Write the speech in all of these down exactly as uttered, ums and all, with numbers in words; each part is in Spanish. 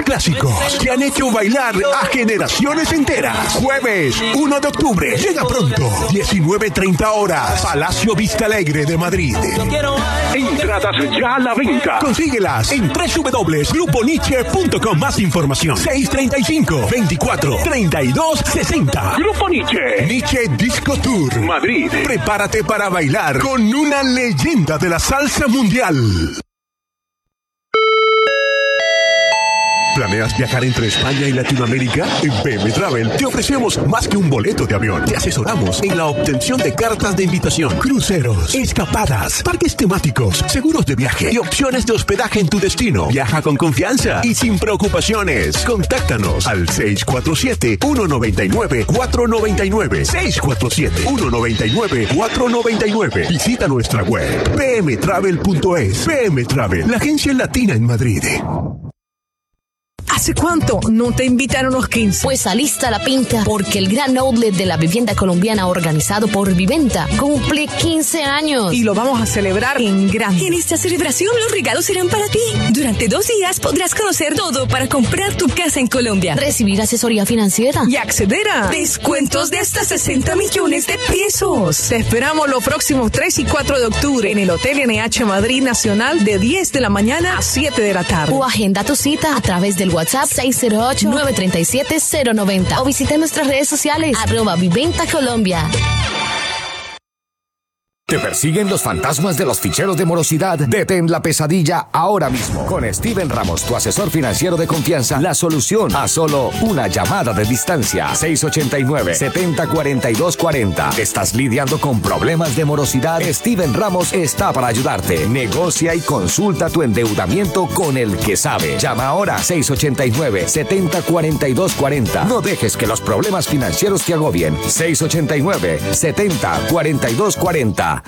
clásicos que han hecho bailar a generaciones enteras. Jueves uno de octubre. Llega pronto. diecinueve treinta horas. Palacio Vista Alegre de Madrid. Entradas ya a la venta. Consíguelas en doble u doble u doble u punto grupo nietzsche punto com. Más información. seis treinta y cinco, veinticuatro, treinta y dos, sesenta. Grupo Nietzsche. Nietzsche Disco Tour. Madrid. Prepárate para bailar con una leyenda de la salsa mundial. ¿Planeas viajar entre España y Latinoamérica? En P M Travel te ofrecemos más que un boleto de avión. Te asesoramos en la obtención de cartas de invitación, cruceros, escapadas, parques temáticos, seguros de viaje y opciones de hospedaje en tu destino. Viaja con confianza y sin preocupaciones. Contáctanos al seis cuatro siete, uno nueve nueve, cuatro nueve nueve. seis cuatro siete, uno nueve nueve, cuatro nueve nueve. Visita nuestra web p m travel punto es. P M Travel, la agencia latina en Madrid. ¿Hace cuánto no te invitaron los quince? Pues alista la pinta, porque el gran outlet de la vivienda colombiana organizado por Viventa cumple quince años. Y lo vamos a celebrar en grande. En esta celebración los regalos serán para ti. Durante dos días podrás conocer todo para comprar tu casa en Colombia. Recibir asesoría financiera. Y acceder a descuentos de hasta sesenta millones de pesos. Te esperamos los próximos tres y cuatro de octubre en el Hotel N H Madrid Nacional de diez de la mañana a siete de la tarde. O agenda tu cita a través del WhatsApp seis cero ocho, nueve tres siete, cero nueve cero o visita nuestras redes sociales arroba Viventa Colombia. ¿Te persiguen los fantasmas de los ficheros de morosidad? Detén la pesadilla ahora mismo. Con Steven Ramos, tu asesor financiero de confianza, la solución a solo una llamada de distancia. seis ocho nueve, siete cero cuatro dos cuatro cero. ¿Estás lidiando con problemas de morosidad? Steven Ramos está para ayudarte. Negocia y consulta tu endeudamiento con el que sabe. Llama ahora seis ocho nueve, siete cero cuatro dos cuatro cero. No dejes que los problemas financieros te agobien. seis ocho nueve, siete cero cuatro dos cuatro cero.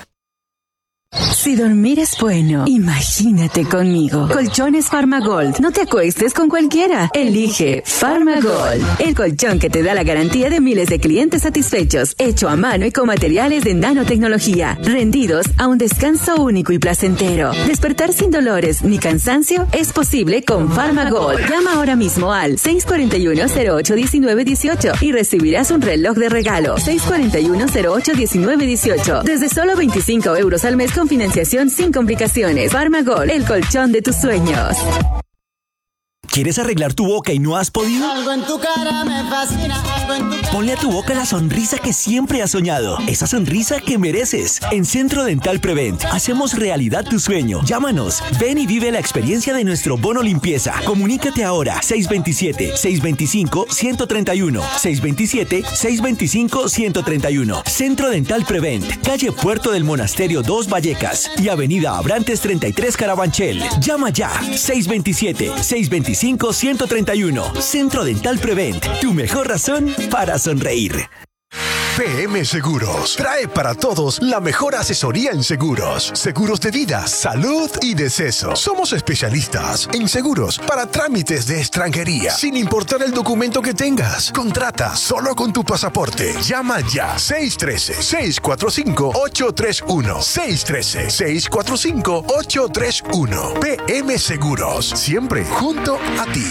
Si dormir es bueno, imagínate conmigo. Colchones Farmagold. No te acuestes con cualquiera. Elige Farmagold. El colchón que te da la garantía de miles de clientes satisfechos. Hecho a mano y con materiales de nanotecnología. Rendidos a un descanso único y placentero. Despertar sin dolores ni cansancio es posible con Farmagold. Llama ahora mismo al seis cuatro uno, cero ocho uno nueve uno ocho y recibirás un reloj de regalo. seis cuatro uno, cero ocho uno nueve uno ocho. Desde solo veinticinco euros al mes con financiación sin complicaciones. Farmagold, el colchón de tus sueños. ¿Quieres arreglar tu boca y no has podido? Algo en tu cara me fascina, algo en tu cara. Ponle a tu boca la sonrisa que siempre has soñado. Esa sonrisa que mereces. En Centro Dental Prevent hacemos realidad tu sueño. Llámanos. Ven y vive la experiencia de nuestro bono limpieza. Comunícate ahora. seis dos siete, seis dos cinco, uno tres uno. seis dos siete, seis dos cinco, uno tres uno. Centro Dental Prevent. Calle Puerto del Monasterio dos Vallecas y Avenida Abrantes treinta y tres Carabanchel. Llama ya. seis dos siete, seis dos cinco, uno tres uno. Centro Dental Prevent. Tu mejor razón para sonreír. P M Seguros trae para todos la mejor asesoría en seguros. Seguros de vida, salud y deceso. Somos especialistas en seguros para trámites de extranjería, sin importar el documento que tengas. Contrata solo con tu pasaporte. Llama ya. seis uno tres, seis cuatro cinco, ocho tres uno. seis uno tres, seis cuatro cinco, ocho tres uno. P M Seguros. Siempre junto a ti.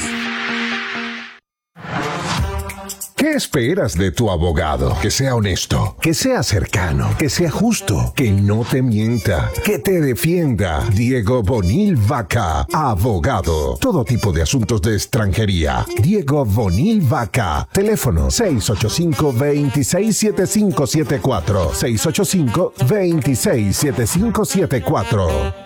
¿Qué esperas de tu abogado? Que sea honesto, que sea cercano, que sea justo, que no te mienta, que te defienda. Diego Bonil Vaca, abogado. Todo tipo de asuntos de extranjería. Diego Bonil Vaca. Teléfono seis ocho cinco, dos seis siete cinco siete cuatro. seis ocho cinco, dos seis siete cinco siete cuatro.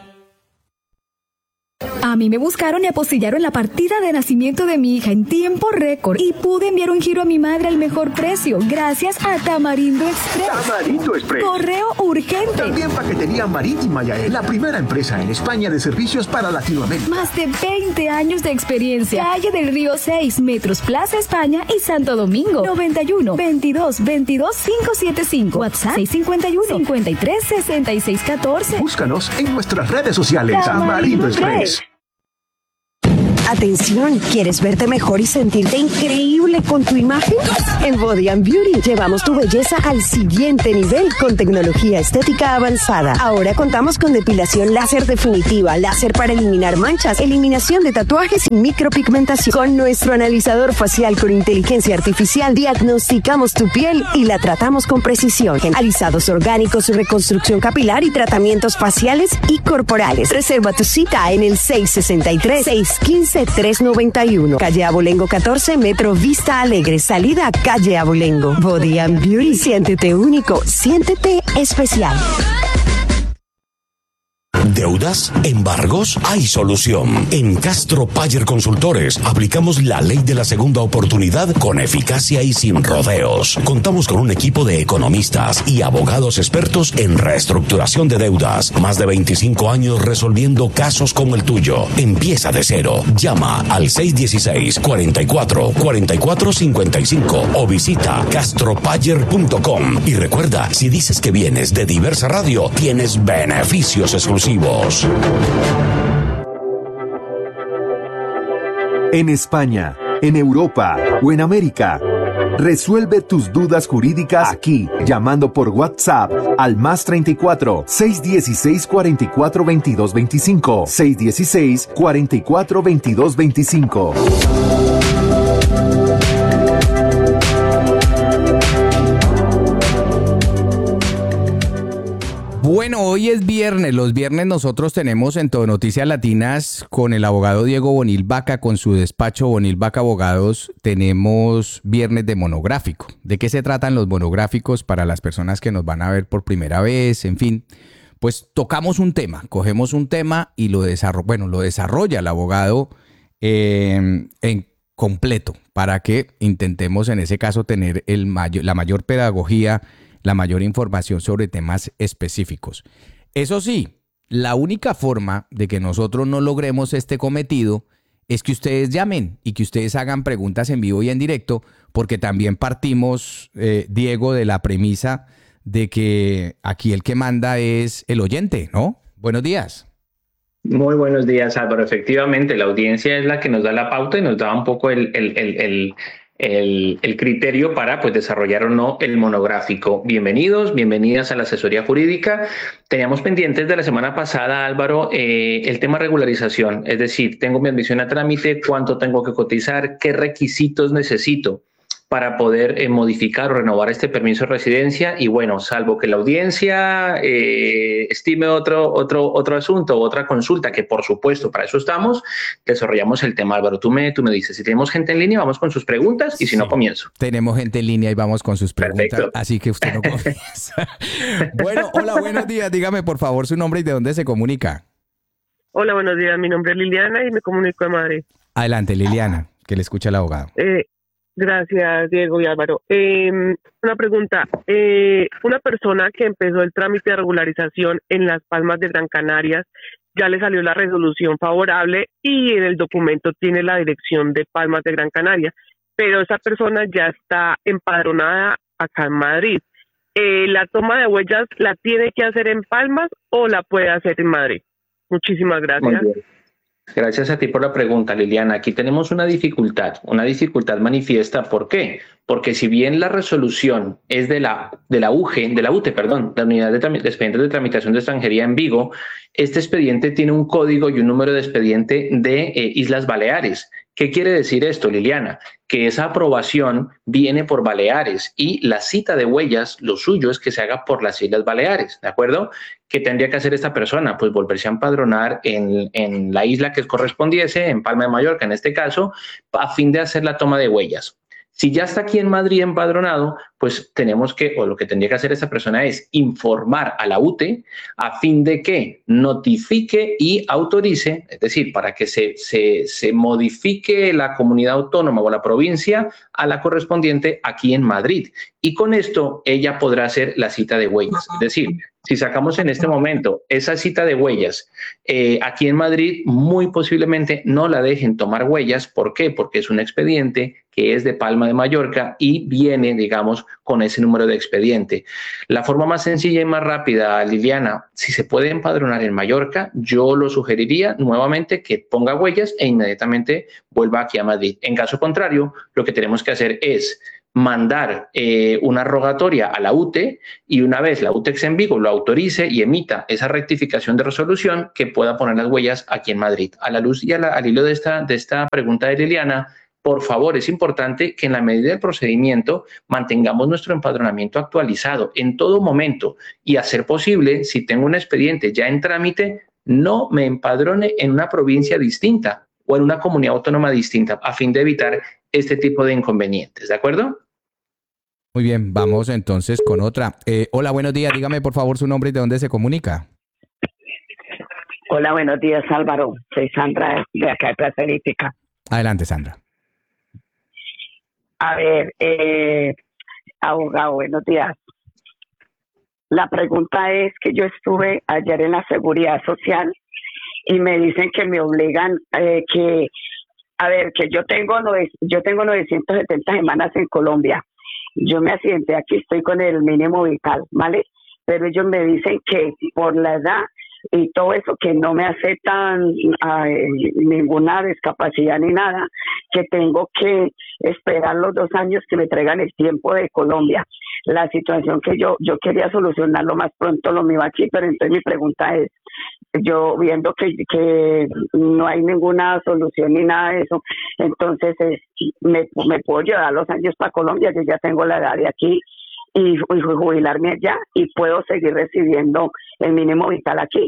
A mí me buscaron y apostillaron la partida de nacimiento de mi hija en tiempo récord y pude enviar un giro a mi madre al mejor precio gracias a Tamarindo Express. Tamarindo Express. Correo urgente. También paquetería marítima Yael, la primera empresa en España de servicios para Latinoamérica. Más de veinte años de experiencia. Calle del Río seis, Metros Plaza España y Santo Domingo. noventa y uno, veintidós, veintidós, quinientos setenta y cinco. WhatsApp seis cinco uno, cincuenta y tres, sesenta y seis catorce. Búscanos en nuestras redes sociales. Tamarindo Express. Atención, ¿quieres verte mejor y sentirte increíble con tu imagen? En Body and Beauty llevamos tu belleza al siguiente nivel con tecnología estética avanzada. Ahora contamos con depilación láser definitiva, láser para eliminar manchas, eliminación de tatuajes y micropigmentación. Con nuestro analizador facial con inteligencia artificial diagnosticamos tu piel y la tratamos con precisión. Alisados orgánicos, reconstrucción capilar y tratamientos faciales y corporales. Reserva tu cita en el seis sesenta y tres, seiscientos quince, trescientos noventa y uno. Calle Abolengo catorce, Metro Vista Alegre. Salida Calle Abolengo. Body and Beauty. Siéntete único. Siéntete especial. ¿Deudas? ¿Embargos? Hay solución. En Castro Payer Consultores aplicamos la ley de la segunda oportunidad con eficacia y sin rodeos. Contamos con un equipo de economistas y abogados expertos en reestructuración de deudas. Más de veinticinco años resolviendo casos como el tuyo. Empieza de cero. Llama al seis uno seis, cuatro cuatro, cuatro cuatro cinco cinco o visita castro payer punto com. Y recuerda, si dices que vienes de Diversa Radio, tienes beneficios exclusivos. En España, en Europa o en América, resuelve tus dudas jurídicas aquí, llamando por WhatsApp al más treinta y cuatro, seiscientos dieciséis, cuarenta y cuatro, veintidós veinticinco, seiscientos dieciséis, cuarenta y cuatro, veintidós veinticinco. Bueno, hoy es viernes. Los viernes nosotros tenemos en Todo Noticias Latinas con el abogado Diego Bonil Vaca, con su despacho Bonil Vaca Abogados, tenemos viernes de monográfico. ¿De qué se tratan los monográficos para las personas que nos van a ver por primera vez? En fin, pues tocamos un tema, cogemos un tema y lo, desarro- bueno, lo desarrolla el abogado eh, en completo para que intentemos en ese caso tener el mayor, la mayor pedagogía, la mayor información sobre temas específicos. Eso sí, la única forma de que nosotros no logremos este cometido es que ustedes llamen y que ustedes hagan preguntas en vivo y en directo, porque también partimos, eh, Diego, de la premisa de que aquí el que manda es el oyente, ¿no? Buenos días. Muy buenos días, Álvaro. Efectivamente, la audiencia es la que nos da la pauta y nos da un poco el... el, el, el El, el criterio para pues desarrollar o no el monográfico. Bienvenidos, bienvenidas a la asesoría jurídica. Teníamos pendientes de la semana pasada, Álvaro, eh, el tema regularización, es decir, tengo mi admisión a trámite, cuánto tengo que cotizar, qué requisitos necesito para poder eh, modificar o renovar este permiso de residencia. Y bueno, salvo que la audiencia eh, estime otro, otro, otro asunto, otra consulta, que por supuesto para eso estamos, desarrollamos el tema. Álvaro, tú me, tú me dices, si tenemos gente en línea, vamos con sus preguntas y si sí, no, comienzo. Tenemos gente en línea y vamos con sus preguntas. Perfecto. Así que usted no comienza. Bueno, hola, buenos días. Dígame por favor su nombre y de dónde se comunica. Hola, buenos días. Mi nombre es Liliana y me comunico de Madrid. Adelante, Liliana, que le escucha el abogado. Eh, Gracias, Diego y Álvaro. Eh, una pregunta. Eh, una persona que empezó el trámite de regularización en Las Palmas de Gran Canarias, ya le salió la resolución favorable y en el documento tiene la dirección de Palmas de Gran Canaria, pero esa persona ya está empadronada acá en Madrid. Eh, ¿La toma de huellas la tiene que hacer en Palmas o la puede hacer en Madrid? Muchísimas gracias. Muy bien. Gracias a ti por la pregunta, Liliana. Aquí tenemos una dificultad, una dificultad manifiesta. ¿Por qué? Porque si bien la resolución es de la, de la U G E, de la U T E, perdón, la Unidad de, Tram- de Expedientes de Tramitación de Extranjería en Vigo, este expediente tiene un código y un número de expediente de eh, Islas Baleares. ¿Qué quiere decir esto, Liliana? Que esa aprobación viene por Baleares y la cita de huellas, lo suyo es que se haga por las Islas Baleares, ¿de acuerdo? ¿Qué tendría que hacer esta persona? Pues volverse a empadronar en, en la isla que correspondiese, en Palma de Mallorca en este caso, a fin de hacer la toma de huellas. Si ya está aquí en Madrid empadronado, pues tenemos que, o lo que tendría que hacer esa persona es informar a la U T E a fin de que notifique y autorice, es decir, para que se, se, se modifique la comunidad autónoma o la provincia a la correspondiente aquí en Madrid. Y con esto ella podrá hacer la cita de huellas. Es decir, si sacamos en este momento esa cita de huellas eh, aquí en Madrid, muy posiblemente no la dejen tomar huellas. ¿Por qué? Porque es un expediente que es de Palma de Mallorca y viene, digamos, con ese número de expediente. La forma más sencilla y más rápida, Liliana, si se puede empadronar en Mallorca, yo lo sugeriría nuevamente que ponga huellas e inmediatamente vuelva aquí a Madrid. En caso contrario, lo que tenemos que hacer es mandar eh, una rogatoria a la U T E y una vez la U T E X en Vigo lo autorice y emita esa rectificación de resolución, que pueda poner las huellas aquí en Madrid. A la luz y a la, al hilo de esta, de esta pregunta de Liliana, por favor, es importante que en la medida del procedimiento mantengamos nuestro empadronamiento actualizado en todo momento y, a ser posible, si tengo un expediente ya en trámite, no me empadrone en una provincia distinta o en una comunidad autónoma distinta, a fin de evitar este tipo de inconvenientes, ¿de acuerdo? Muy bien, vamos entonces con otra. Eh, hola, buenos días, dígame por favor su nombre y de dónde se comunica. Hola, buenos días, Álvaro. Soy Sandra de acá de Plaza Elíptica. Adelante, Sandra. A ver, eh, abogado, buenos días. La pregunta es que yo estuve ayer en la Seguridad Social y me dicen que me obligan eh, que, a ver, que yo tengo, yo tengo novecientas setenta semanas en Colombia. Yo me accidenté aquí, estoy con el mínimo vital, ¿vale? Pero ellos me dicen que por la edad y todo eso, que no me aceptan eh, ninguna discapacidad ni nada, que tengo que esperar los dos años que me traigan el tiempo de Colombia. La situación que yo yo quería solucionar lo más pronto lo mío aquí, pero entonces mi pregunta es, yo viendo que, que no hay ninguna solución ni nada de eso, entonces es, me, me puedo llevar los años para Colombia, yo ya tengo la edad de aquí, y, y jubilarme allá y puedo seguir recibiendo el mínimo vital aquí.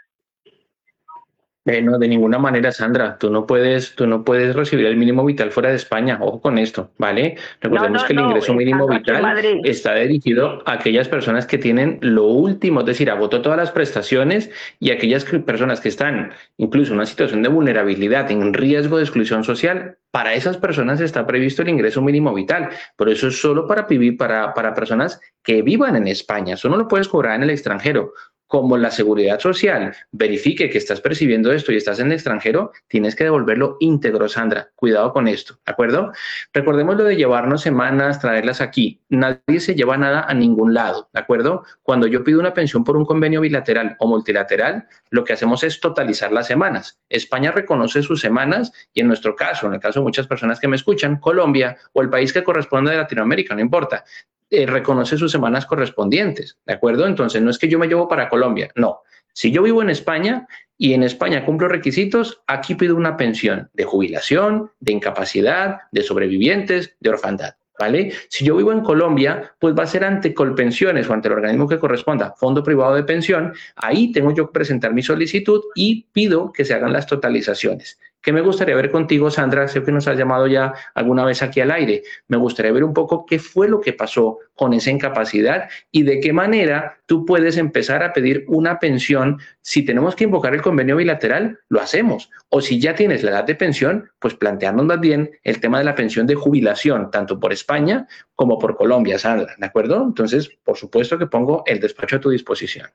Eh, no, de ninguna manera, Sandra. Tú no puedes, tú no puedes recibir el mínimo vital fuera de España. Ojo con esto, ¿vale? Recordemos no, no, que el ingreso no, mínimo vital está dirigido a aquellas personas que tienen lo último, es decir, agotó todas las prestaciones, y aquellas personas que están incluso en una situación de vulnerabilidad, en riesgo de exclusión social. Para esas personas está previsto el ingreso mínimo vital, pero eso es solo para vivir, para, para personas que vivan en España. Eso no lo puedes cobrar en el extranjero. Como la Seguridad Social verifique que estás percibiendo esto y estás en el extranjero, tienes que devolverlo íntegro, Sandra. Cuidado con esto, ¿de acuerdo? Recordemos lo de llevarnos semanas, traerlas aquí. Nadie se lleva nada a ningún lado, ¿de acuerdo? Cuando yo pido una pensión por un convenio bilateral o multilateral, lo que hacemos es totalizar las semanas. España reconoce sus semanas y, en nuestro caso, en el caso de muchas personas que me escuchan, Colombia o el país que corresponda de Latinoamérica, no importa, Eh, reconoce sus semanas correspondientes, ¿de acuerdo? Entonces, no es que yo me llevo para Colombia, no. Si yo vivo en España y en España cumplo requisitos, aquí pido una pensión de jubilación, de incapacidad, de sobrevivientes, de orfandad, ¿vale? Si yo vivo en Colombia, pues va a ser ante Colpensiones o ante el organismo que corresponda, Fondo Privado de Pensión. Ahí tengo yo que presentar mi solicitud y pido que se hagan las totalizaciones. ¿Qué me gustaría ver contigo, Sandra? Sé que nos has llamado ya alguna vez aquí al aire. Me gustaría ver un poco qué fue lo que pasó con esa incapacidad y de qué manera tú puedes empezar a pedir una pensión. Si tenemos que invocar el convenio bilateral, lo hacemos. O si ya tienes la edad de pensión, pues plantearnos más bien el tema de la pensión de jubilación, tanto por España como por Colombia, Sandra, ¿de acuerdo? Entonces, por supuesto que pongo el despacho a tu disposición.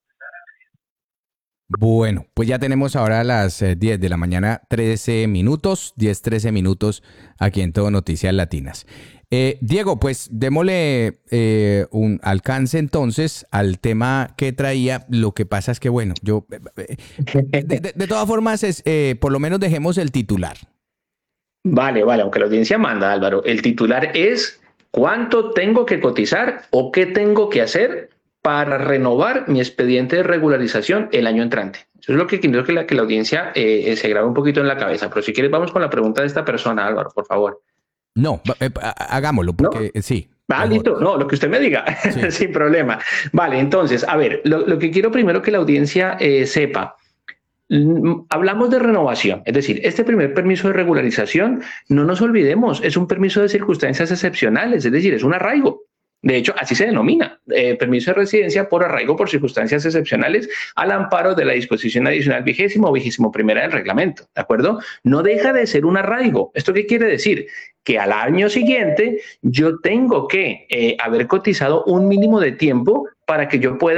Bueno, pues ya tenemos ahora las eh, diez de la mañana, trece minutos, diez, trece minutos aquí en Todo Noticias Latinas. Eh, Diego, pues démosle eh, un alcance entonces al tema que traía. Lo que pasa es que, bueno, yo, eh, de, de, de todas formas, es, eh, por lo menos dejemos el titular. Vale, vale, aunque la audiencia manda, Álvaro, el titular es ¿cuánto tengo que cotizar o qué tengo que hacer para renovar mi expediente de regularización el año entrante? Eso es lo que quiero que la, que la audiencia eh, se grabe un poquito en la cabeza. Pero si quieres, vamos con la pregunta de esta persona, Álvaro, por favor. No, eh, hagámoslo, porque ¿no? Sí. Ah, listo. No, lo que usted me diga, sí. Sin problema. Vale, entonces, a ver, lo, lo que quiero primero que la audiencia eh, sepa. Hablamos de renovación, es decir, este primer permiso de regularización, no nos olvidemos, es un permiso de circunstancias excepcionales, es decir, es un arraigo. De hecho, así se denomina, eh, permiso de residencia por arraigo por circunstancias excepcionales al amparo de la disposición adicional vigésima o vigésimo primera del reglamento, ¿de acuerdo? No deja de ser un arraigo. ¿Esto qué quiere decir? Que al año siguiente yo tengo que eh, haber cotizado un mínimo de tiempo para que yo pueda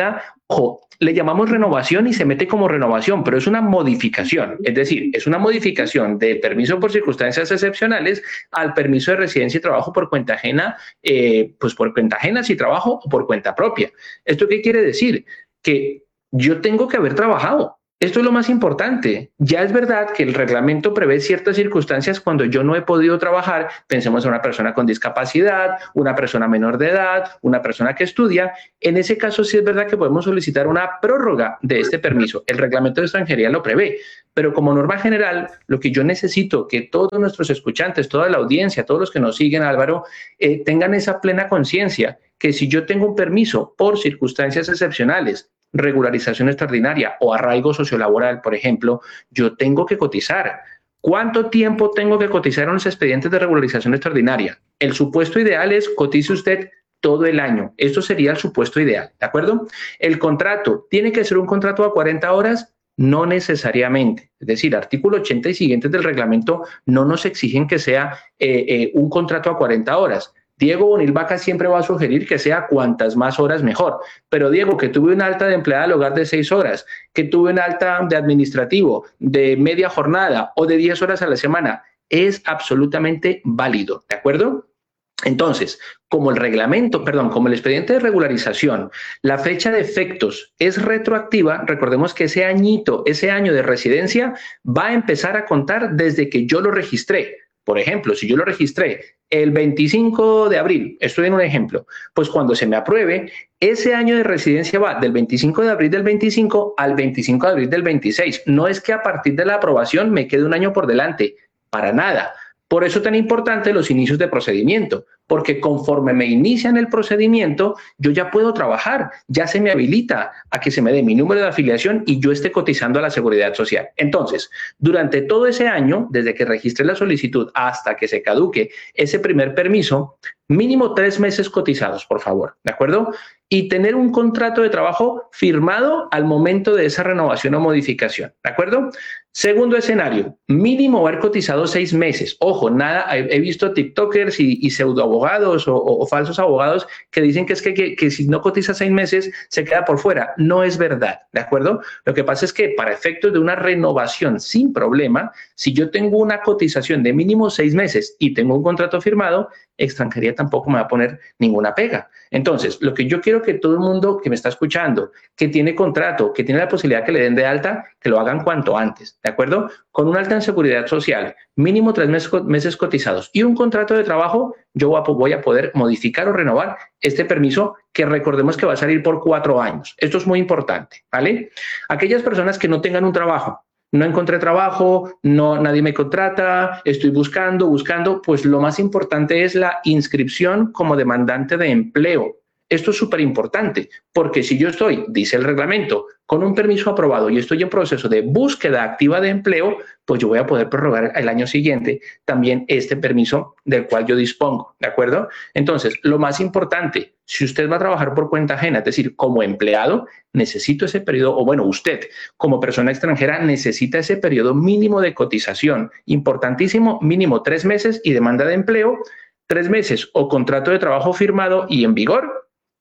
Ojo, le llamamos renovación y se mete como renovación, pero es una modificación. Es decir, es una modificación del permiso por circunstancias excepcionales al permiso de residencia y trabajo por cuenta ajena, eh, pues por cuenta ajena si trabajo o por cuenta propia. ¿Esto qué quiere decir? Que yo tengo que haber trabajado. Esto es lo más importante. Ya es verdad que el reglamento prevé ciertas circunstancias cuando yo no he podido trabajar. Pensemos en una persona con discapacidad, una persona menor de edad, una persona que estudia. En ese caso sí es verdad que podemos solicitar una prórroga de este permiso. El reglamento de extranjería lo prevé. Pero como norma general, lo que yo necesito que todos nuestros escuchantes, toda la audiencia, todos los que nos siguen, Álvaro, eh, tengan esa plena conciencia que si yo tengo un permiso por circunstancias excepcionales, regularización extraordinaria o arraigo sociolaboral, por ejemplo, yo tengo que cotizar. ¿Cuánto tiempo tengo que cotizar en los expedientes de regularización extraordinaria? El supuesto ideal es cotice usted todo el año. Esto sería el supuesto ideal, ¿de acuerdo? El contrato, ¿tiene que ser un contrato a cuarenta horas? No necesariamente. Es decir, artículo ochenta y siguientes del reglamento no nos exigen que sea eh, eh, un contrato a cuarenta horas. Diego Bonil Vaca siempre va a sugerir que sea cuantas más horas mejor. Pero Diego, que tuve una alta de empleada al hogar de seis horas, que tuve una alta de administrativo de media jornada o de diez horas a la semana, es absolutamente válido, ¿de acuerdo? Entonces, como el reglamento, perdón, como el expediente de regularización, la fecha de efectos es retroactiva, recordemos que ese añito, ese año de residencia va a empezar a contar desde que yo lo registré. Por ejemplo, si yo lo registré el veinticinco de abril, estoy en un ejemplo, pues cuando se me apruebe, ese año de residencia va del veinticinco de abril del veinticinco al veinticinco de abril del veintiséis. No es que a partir de la aprobación me quede un año por delante, para nada. Por eso tan importante los inicios de procedimiento, porque conforme me inician el procedimiento, yo ya puedo trabajar, ya se me habilita a que se me dé mi número de afiliación y yo esté cotizando a la Seguridad Social. Entonces, durante todo ese año, desde que registré la solicitud hasta que se caduque ese primer permiso, mínimo tres meses cotizados, por favor, ¿de acuerdo? Y tener un contrato de trabajo firmado al momento de esa renovación o modificación, ¿de acuerdo? Segundo escenario, mínimo haber cotizado seis meses. Ojo, nada, he, he visto tiktokers y, y pseudoabogados o, o, o falsos abogados que dicen que es que, que, que si no cotiza seis meses se queda por fuera. No es verdad, ¿de acuerdo? Lo que pasa es que para efectos de una renovación sin problema, si yo tengo una cotización de mínimo seis meses y tengo un contrato firmado, extranjería tampoco me va a poner ninguna pega. Entonces, lo que yo quiero que todo el mundo que me está escuchando, que tiene contrato, que tiene la posibilidad que le den de alta, que lo hagan cuanto antes, ¿de acuerdo? Con un alta en seguridad social, mínimo tres meses, meses cotizados y un contrato de trabajo, yo voy a poder modificar o renovar este permiso que recordemos que va a salir por cuatro años. Esto es muy importante, ¿vale? Aquellas personas que no tengan un trabajo, no encontré trabajo, no, nadie me contrata, estoy buscando, buscando, pues lo más importante es la inscripción como demandante de empleo. Esto es súper importante, porque si yo estoy, dice el reglamento, con un permiso aprobado y estoy en proceso de búsqueda activa de empleo, pues yo voy a poder prorrogar el año siguiente también este permiso del cual yo dispongo, ¿de acuerdo? Entonces, lo más importante, si usted va a trabajar por cuenta ajena, es decir, como empleado, necesito ese periodo, o bueno, usted como persona extranjera necesita ese periodo mínimo de cotización, importantísimo, mínimo tres meses y demanda de empleo, tres meses o contrato de trabajo firmado y en vigor,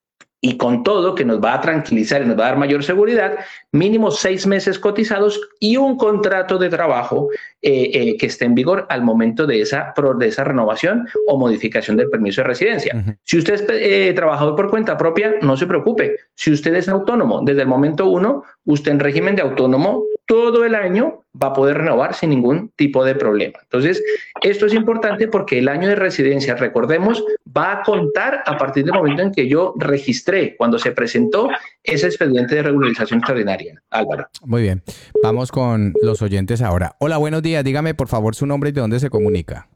y con todo que nos va a tranquilizar y nos va a dar mayor seguridad, mínimo seis meses cotizados y un contrato de trabajo eh, eh, que esté en vigor al momento de esa, de esa renovación o modificación del permiso de residencia. Uh-huh. Si usted es eh, trabajador por cuenta propia, no se preocupe. Si usted es autónomo, desde el momento uno, usted en régimen de autónomo todo el año va a poder renovar sin ningún tipo de problema. Entonces, esto es importante porque el año de residencia, recordemos, va a contar a partir del momento en que yo registré, cuando se presentó ese expediente de regularización extraordinaria. Álvaro. Muy bien. Vamos con los oyentes ahora. Hola, buenos días. Dígame, por favor, su nombre y de dónde se comunica.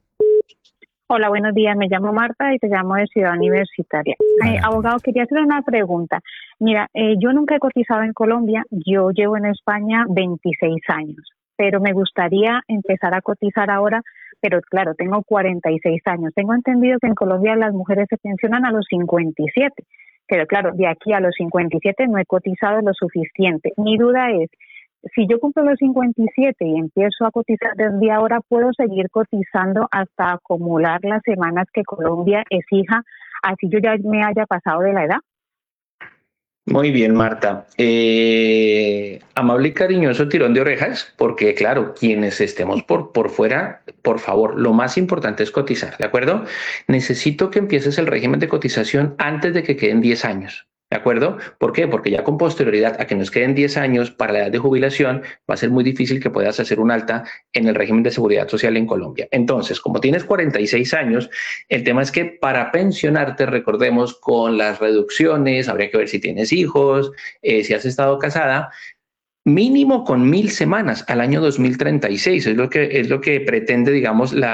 Hola, buenos días. Me llamo Marta y te llamo de Ciudad Universitaria. Eh, abogado, quería hacer una pregunta. Mira, eh, yo nunca he cotizado en Colombia. Yo llevo en España veintiséis años, pero me gustaría empezar a cotizar ahora. Pero claro, tengo cuarenta y seis años. Tengo entendido que en Colombia las mujeres se pensionan a los cincuenta y siete. Pero claro, de aquí a los cincuenta y siete no he cotizado lo suficiente. Mi duda es, si yo cumplo los cincuenta y siete y empiezo a cotizar desde ahora, ¿puedo seguir cotizando hasta acumular las semanas que Colombia exija, así yo ya me haya pasado de la edad? Muy bien, Marta. Eh, amable y cariñoso tirón de orejas, porque claro, quienes estemos por, por fuera, por favor, lo más importante es cotizar, ¿de acuerdo? Necesito que empieces el régimen de cotización antes de que queden diez años. ¿De acuerdo? ¿Por qué? Porque ya con posterioridad a que nos queden diez años para la edad de jubilación, va a ser muy difícil que puedas hacer un alta en el régimen de seguridad social en Colombia. Entonces, como tienes cuarenta y seis años, el tema es que para pensionarte, recordemos, con las reducciones, habría que ver si tienes hijos, eh, si has estado casada, mínimo con mil semanas al año dos mil treinta y seis, es lo que, es lo que pretende, digamos, la